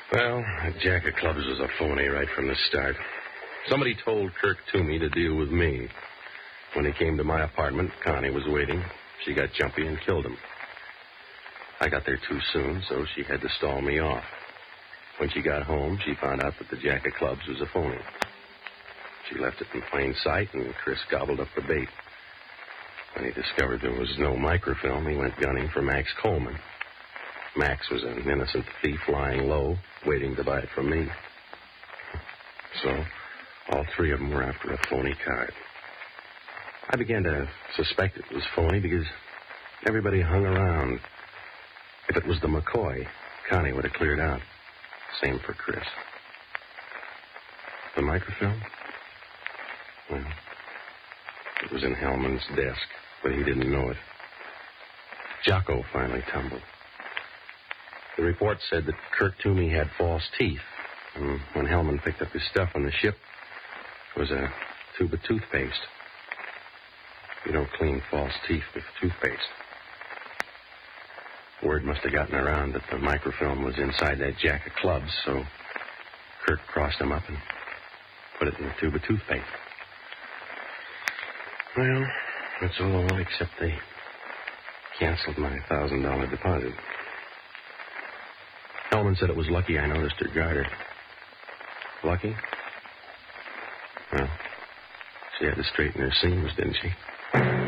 Well, that Jack of Clubs was a phony right from the start. Somebody told Kirk Toomey to deal with me. When he came to my apartment, Connie was waiting. She got jumpy and killed him. I got there too soon, so she had to stall me off. When she got home, she found out that the Jack of Clubs was a phony. She left it in plain sight, and Chris gobbled up the bait. When he discovered there was no microfilm, he went gunning for Max Coleman. Max was an innocent thief lying low, waiting to buy it from me. So, all three of them were after a phony card. I began to suspect it was phony because everybody hung around. If it was the McCoy, Connie would have cleared out. Same for Chris. The microfilm? Well, it was in Hellman's desk, but he didn't know it. Jocko finally tumbled. The report said that Kirk Toomey had false teeth. And when Hellman picked up his stuff on the ship, it was a tube of toothpaste. You don't clean false teeth with toothpaste. Word must have gotten around that the microfilm was inside that Jack of Clubs, so Kirk crossed them up and put it in a tube of toothpaste. Well, that's all except they canceled my $1,000 deposit. Hellman said it was lucky I noticed her garter. Lucky? Well, she had to straighten her seams, didn't she?